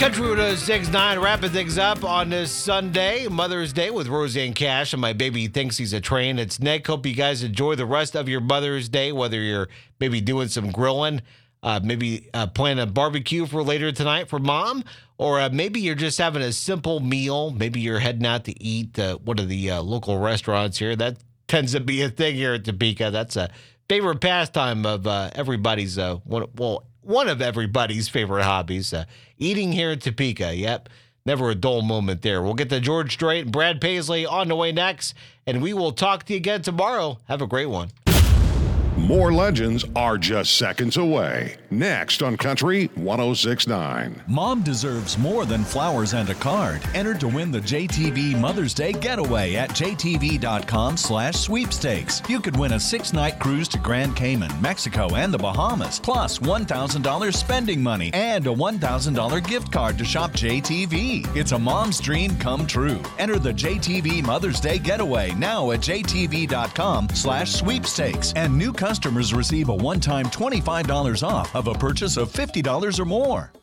Country 106.9 wrapping things up on this Sunday, Mother's Day with Roseanne Cash, and my baby thinks he's a train. It's Nick. Hope you guys enjoy the rest of your Mother's Day, whether you're maybe doing some grilling, maybe planning a barbecue for later tonight for mom, or maybe you're just having a simple meal. Maybe you're heading out to eat one of the local restaurants here. That tends to be a thing here at Topeka. That's a favorite pastime of everybody's, one of everybody's favorite hobbies, eating here in Topeka. Yep, never a dull moment there. We'll get to George Strait and Brad Paisley on the way next, and we will talk to you again tomorrow. Have a great one. More legends are just seconds away. Next on Country 106.9. Mom deserves more than flowers and a card. Enter to win the JTV Mother's Day Getaway at jtv.com/sweepstakes. You could win a 6-night cruise to Grand Cayman, Mexico, and the Bahamas, plus $1,000 spending money and a $1,000 gift card to shop JTV. It's a mom's dream come true. Enter the JTV Mother's Day Getaway now at jtv.com/sweepstakes. And new customers receive a one-time $25 off of a purchase of $50 or more.